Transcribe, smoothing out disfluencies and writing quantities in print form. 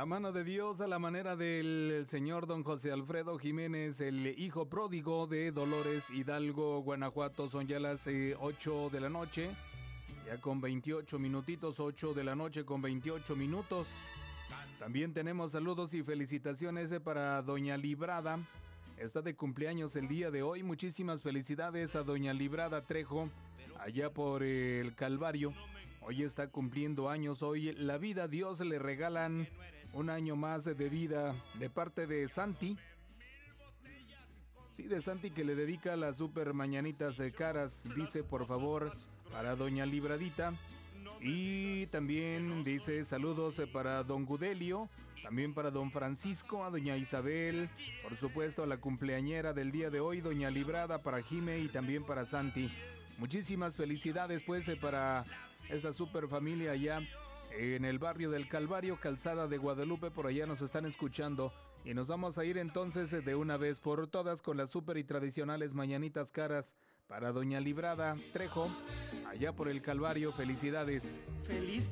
A mano de Dios, a la manera del señor don José Alfredo Jiménez, el hijo pródigo de Dolores Hidalgo, Guanajuato. Son ya las 8 de la noche, ya con 28 minutitos, 8 de la noche con 28 minutos. También tenemos saludos y felicitaciones para doña Librada. Está de cumpleaños el día de hoy. Muchísimas felicidades a doña Librada Trejo, allá por el Calvario. Hoy está cumpliendo años. Hoy la vida, Dios le regalan un año más de vida de parte de Santi. Sí, de Santi, que le dedica las super mañanitas caras. Dice, por favor, para doña Libradita. Y también dice saludos para don Gudelio, también para don Francisco, a doña Isabel, por supuesto a la cumpleañera del día de hoy, doña Librada, para Jime y también para Santi. Muchísimas felicidades pues para esta super familia allá en el barrio del Calvario, Calzada de Guadalupe. Por allá nos están escuchando y nos vamos a ir entonces de una vez por todas con las super y tradicionales mañanitas caras para doña Librada Trejo, allá por el Calvario. Felicidades. Feliz